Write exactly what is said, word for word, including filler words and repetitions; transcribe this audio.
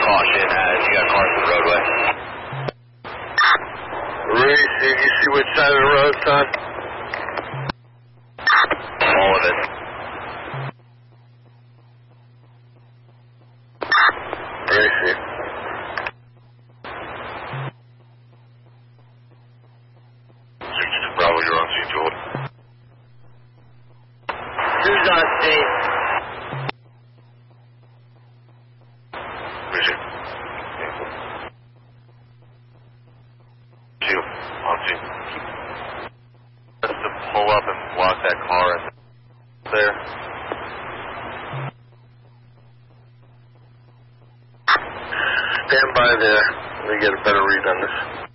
caution as you got cars on the roadway. Racing, you see which side of the road, son? All of it. Racing. sixty-two Bravo, you're on scene, Joel. Who's on scene? Racing. Two, on scene. Just to pull up and block that car in there. Stand by there. Let me get a better read on this.